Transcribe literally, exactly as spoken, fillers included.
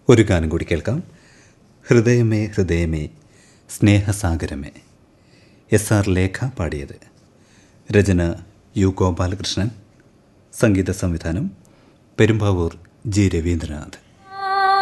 ഒരു ഗാനം കൂടി കേൾക്കാം. ഹൃദയമേ ഹൃദയമേ സ്നേഹസാഗരമേ. എസ് ആർ ലേഖ പാടിയത്. രചന യു ഗോപാലകൃഷ്ണൻ. സംഗീത സംവിധാനം പെരുമ്പാവൂർ ജി രവീന്ദ്രനാഥ്.